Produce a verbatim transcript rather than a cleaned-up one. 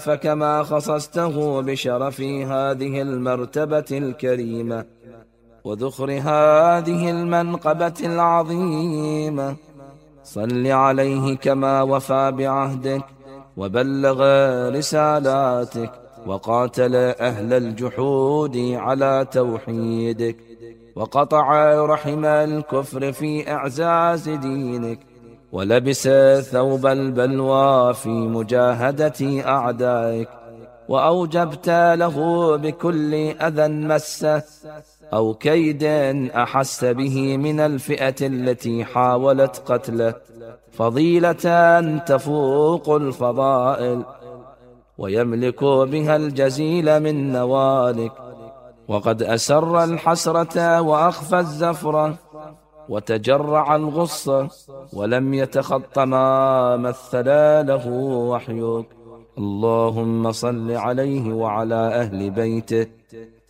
فكما خصصته بشرف هذه المرتبة الكريمة وذخر هذه المنقبة العظيمة، صل عليه كما وفى بعهدك وبلغ رسالاتك وقاتل أهل الجحود على توحيدك وقطع رحم الكفر في إعزاز دينك ولبس ثوب البلوى في مجاهدة أعدائك، وأوجبت له بكل أذى مسه أو كيد أحس به من الفئة التي حاولت قتله فضيلة تفوق الفضائل ويملك بها الجزيل من نوالك، وقد أسر الحسرة وأخفى الزفرة وتجرع الغصة ولم يتخط ما مثل له وحيك. اللهم صل عليه وعلى أهل بيته